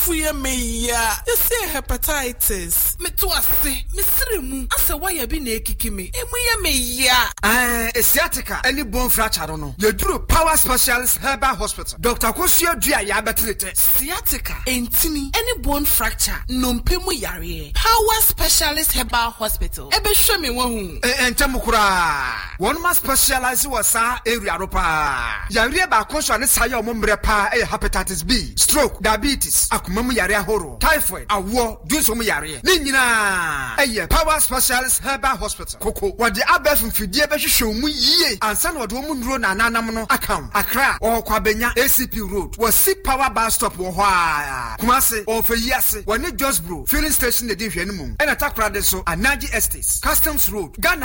fuye me ya. You say hepatitis. Me to ase. Me siremu. Ase why bi na ekiki me. Emuye me ya. Sciatica. Any bone fracture no. You do Power Specialist Herbal Hospital. Dr. Kosio Dua ya betrete. Sciatica. Entini. Any bone fracture. Nompemu yare. Power Specialist Herbal Hospital. Ebe show me wahu. Entemukura. One must specialize was sa area ropa. Yare ba konso ne saya omombre pa hepatitis B, stroke, diabetes, akumamu yare ahoro, typhoid, awo, dunsomu yare. Ni nyina Power Specialist Herbal Hospital. Koko wode abef mfidie be hwehwe mu yie. Ansa na wode omu nduro na nanam no akam. Accra or Kwabenya ACP Road. Was Power Bar Stop wo ho a. Kumase or Feyase, wone Josbro filling station de hwenu mu. And Atakrade so Anaji Estates, Customs Road, Ghana